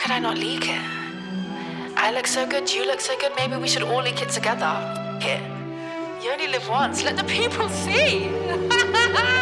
could I not leak it? I look so good, you look so good, maybe we should all leak it together. Here. You only live once, let the people see.